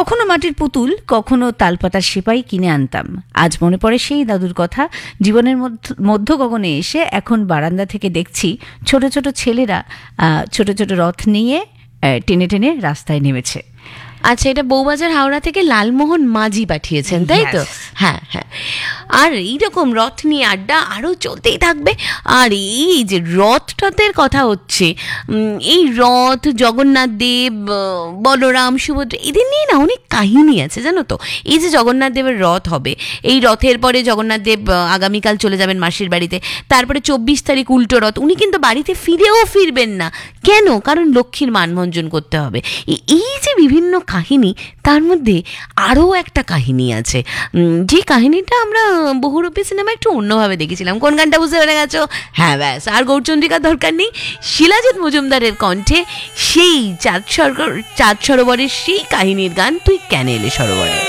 কখনো মাটির পুতুল, কখনো তালপাতার সেপাই কিনে আনতাম। আজ মনে পড়ে সেই দাদুর কথা। জীবনের মধ্য গগনে এসে এখন বারান্দা থেকে দেখছি ছোট ছোট ছেলেরা ছোট ছোট রথ নিয়ে টেনে টেনে রাস্তায় নেমেছে। আচ্ছা, এটা বউবাজার হাওড়া থেকে লালমোহন মাঝি পাঠিয়েছেন, তাই তো? হ্যাঁ হ্যাঁ। আর এইরকম রথ নিয়ে আড্ডা আরও চলতেই থাকবে। আর এই যে রথটাতের কথা হচ্ছে, এই রথ, জগন্নাথ দেব, বলরাম, সুভদ্রা, এদের নিয়ে না অনেক কাহিনী আছে, জানো তো। এই যে জগন্নাথ দেবের রথ হবে, এই রথের পরে জগন্নাথ দেব আগামীকাল চলে যাবেন মাসির বাড়িতে, তারপরে 24 তারিখ উল্টো রথ, উনি কিন্তু বাড়িতে ফিরবেন না। কেন? কারণ লক্ষ্মীর মানভঞ্জন করতে হবে। এই যে বিভিন্ন কাহিনী, তার মধ্যে আরও একটা কাহিনী আছে, যে কাহিনীটা আমরা বহুরূপী সিনেমা একটু অন্যভাবে দেখেছিলাম। কোন গানটা বুঝতে পেরে গেছো? হ্যাঁ, ব্যাস, আর গৌরচন্দ্রিকার দরকার নেই। শিলাজিৎ মজুমদারের কণ্ঠে সেই চাঁদ সরোবরের সেই কাহিনীর গান, তুই কেন এলে সরোবরে।